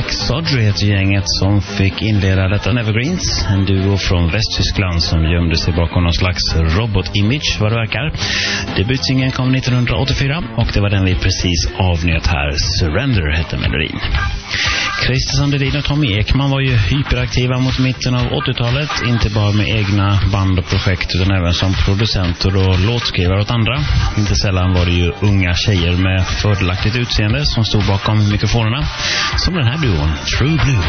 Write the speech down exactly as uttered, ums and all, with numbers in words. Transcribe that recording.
Sodry heter gänget som fick inleda detta Nevergreens, en duo från Västtyskland som gömde sig bakom någon slags robot-image vad det verkar. Debutsingen kom nittonhundraåttiofyra och det var den vi precis avnjöt här. Surrender hette melodin. Christer Sandelin och Tommy Ekman var ju hyperaktiva mot mitten av åttiotalet, inte bara med egna band och projekt utan även som producenter och låtskrivare åt andra. Inte sällan var det ju unga tjejer med fördelaktigt utseende som stod bakom mikrofonerna, som den här duon True Blue.